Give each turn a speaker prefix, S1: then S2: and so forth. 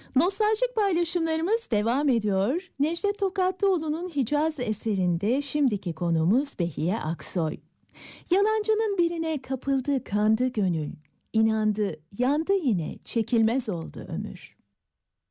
S1: Nostaljik paylaşımlarımız devam ediyor. Necdet Tokatlıoğlu'nun Hicaz eserinde şimdiki konuğumuz Behiye Aksoy. Yalancının birine kapıldı, kandı gönül. İnandı, yandı yine, çekilmez oldu ömür.